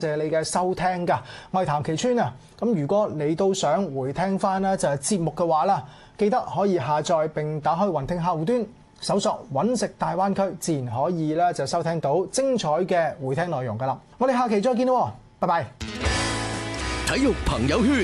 謝你嘅收聽㗎，我係譚其川啊。咁如果你都想回聽翻咧就係節目嘅話啦，記得可以下載並打開雲聽客戶端，搜索揾食大灣區，自然可以咧就收聽到精彩嘅回聽內容㗎啦。我哋下期再見咯，拜拜。 體育朋友圈。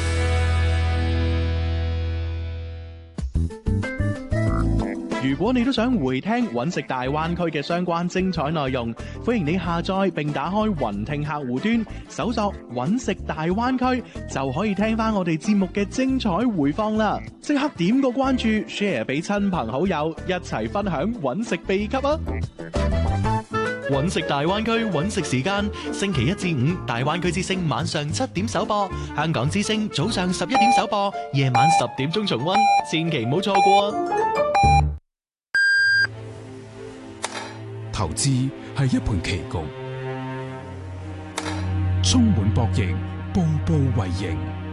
如果你都想回聽揾食大灣區嘅相關精彩內容，歡迎你下載並打開雲聽客戶端，搜索揾食大灣區，就可以聽翻我哋節目嘅精彩回放啦！即刻點個關注 ，share 俾親朋好友，一齊分享揾食秘笈啊！ 揾食大灣區揾食時間，星期一至五大灣區之聲晚上7點首播，香港之聲早上11點首播，夜晚10點鐘重溫，千祈唔好錯過啊！ 投資係一盤棋局，充滿博弈，步步為營。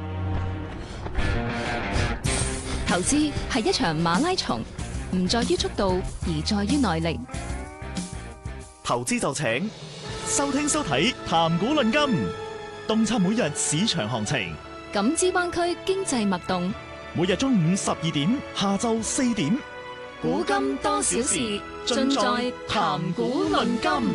投資係一場馬拉松，唔在於速度，而在於耐力。 投資就請收聽收睇談股論金，洞察每日市場行情， 感知灣區經濟脈動。 每日中午12點，下晝4點， 古今多少事，盡在談股論金。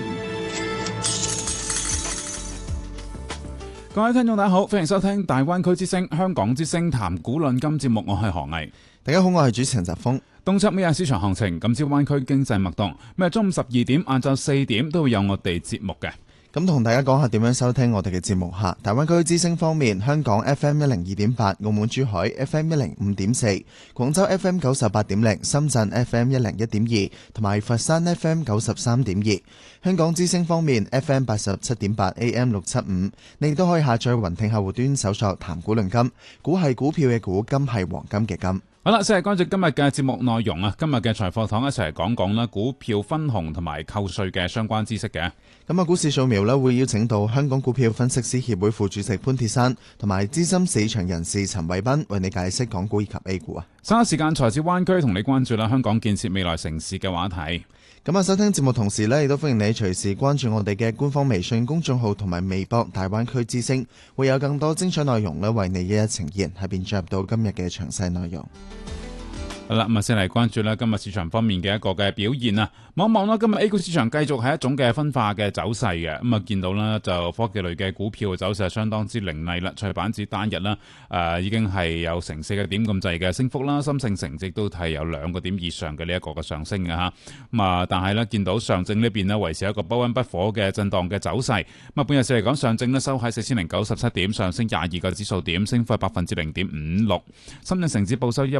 各位聽眾大家好，歡迎收聽大灣區之聲、香港之聲談股論金節目，我係何毅。 大家好，我係主持人澤峰。 洞察每日市場行情，感知灣區經濟脈動。每日中午12點、晏晝4點都會有我哋節目嘅。 咁同大家講下點樣收聽我哋嘅節目吓。大灣區之聲方面，香港 FM 102.8，澳門珠海 FM 105.4，廣州 FM 98.0，深圳 FM 101.2，同埋佛山 FM 93.2。香港之聲方面 FM 87.8 AM 675，你都可以下載雲聽客戶端搜索談股論金，股係股票嘅股，金係黃金嘅金。 好啦，先係關注今日嘅節目內容啊！今日嘅財貨堂一齊嚟講講啦，股票分紅同埋扣稅嘅相關知識嘅。 咁啊，股市掃描呢會邀請到香港股票分析師協會副主席潘鐵珊同埋資深市場人士陳偉斌為你解釋港股以及 A 股啊。 稍後時間財智灣區同你關注啦，香港建設未來城市嘅話題。 咁啊，收聽節目同時呢，亦都歡迎你隨時關注我哋嘅官方微信公眾號同埋微博大灣區之聲，會有更多精彩內容呢為你一一呈現，係便進入到今日嘅詳細內容。 好啦，咁啊，先嚟關注啦今日市場方面嘅一個嘅表現啊。望一望啦，今日 A 股市場繼續係一種嘅分化嘅走勢嘅。咁啊，見到啦就科技類嘅股票嘅走勢係相當之凌厲啦。創業板指單日啦，已經係有成4個點咁滯嘅升幅啦。深證成績都係有2個點以上嘅呢一個嘅上升嘅吓。咁啊，但係咧見到上證呢邊呢維持一個不溫不火嘅震盪嘅走勢。咁啊，半日市嚟講，上證呢收喺4097點，上升22個指數點，升幅係0.56%。深證成指報收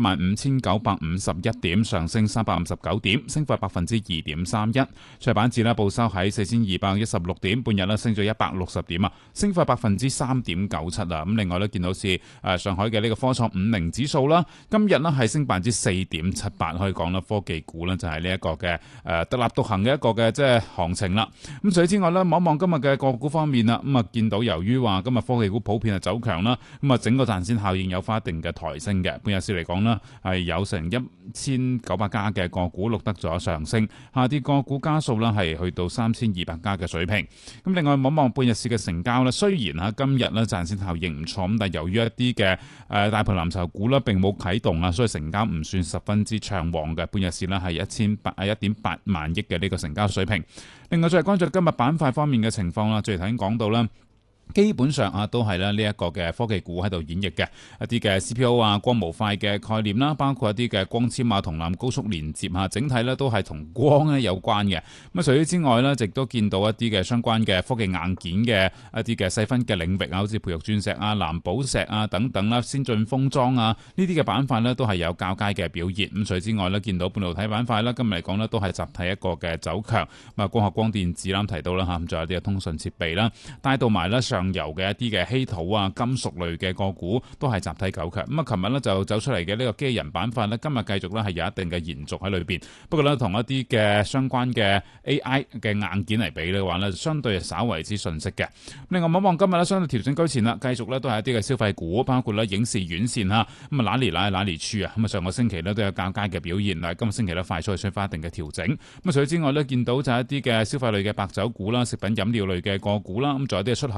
15951點，上升359點，升幅係2.31%。創業板指呢報收喺4216點，半日呢升咗160點啊，升幅係3.97%啊。咁另外呢，見到是上海嘅呢個科創50指數啦，今日呢係升4.78%，可以講啦，科技股呢就係呢一個嘅獨立獨行嘅一個嘅即係行情啦。咁除此之外呢，望一望今日嘅個股方面啦，咁啊見到由於話今日科技股普遍係走強啦，咁啊整個彈線效應有翻一定嘅抬升嘅。半日市嚟講呢，係有成1900家嘅個股錄得咗上升，下跌個股家數呢係去到3200家嘅水平。咁另外望望半日市嘅成交呢，雖然今日呢賺錢效應唔錯，咁但係由於一啲嘅大盤藍籌股呢並冇啟動啊，所以成交唔算十分之暢旺嘅。半日市呢係1.8萬億嘅呢個成交水平。另外再關注今日板塊方面嘅情況啦，最頭先講到啦。基本上都係呢一個嘅科技股喺度演繹嘅一啲嘅 CPO 啊、光模塊嘅概念啦，包括一啲嘅光纖啊、銅纜高速連接啊，整體呢都係同光有關嘅。咁除此之外呢，亦都見到一啲嘅相關嘅科技硬件嘅一啲嘅細分嘅領域啊，好似培育鑽石啊、藍寶石啊等等啦、先進封裝啊呢啲嘅板塊呢都係有較佳嘅表現。咁除此之外呢，見到半導體板塊啦，今日嚟講呢都係集體一個嘅走強。咁啊，光學光電子啦提到啦嚇，咁仲有啲嘅通訊設備啦，帶到埋啦上上游嘅一啲嘅稀土啊、金屬類嘅個股都係集體狗強。咁啊，琴日咧就走出嚟嘅呢個機器人板塊咧，今日繼續咧係有一定嘅延續喺裏邊。不過咧，同一啲嘅相關嘅 AI 嘅硬件嚟比嘅話咧，相對係稍為之遜色嘅。另外望望今日咧，相對調整居前啦，繼續咧都係一啲嘅消費股，包括咧影視院線啦，咁啊哪里處啊，咁啊上個星期咧都有較佳嘅表現，但係今個星期咧快速係出翻一定嘅調整。咁啊除此之外咧，見到就係一啲嘅消費類嘅白酒股啦、食品飲料類嘅個股啦，咁仲有啲嘅出口